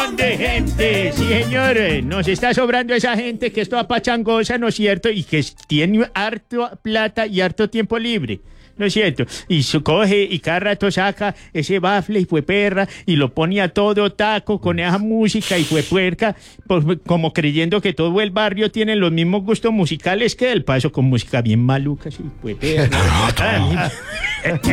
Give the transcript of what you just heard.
de gente, sí señor, nos está sobrando esa gente que es toda pachangosa, ¿no es cierto? Y que tiene harto plata y harto tiempo libre, ¿no es cierto? Y coge y cada rato saca ese bafle y fue perra y lo pone a todo taco con esa música y fue puerca, pues, como creyendo que todo el barrio tiene los mismos gustos musicales que él, paso con música bien maluca, sí, fue perra.